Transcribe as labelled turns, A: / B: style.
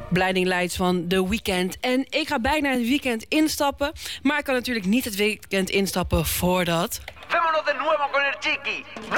A: Blinding Lights van The Weeknd. En ik ga bijna het weekend instappen. Maar ik kan natuurlijk niet het weekend instappen voordat...
B: Vámonos de nuevo con el Chiqui.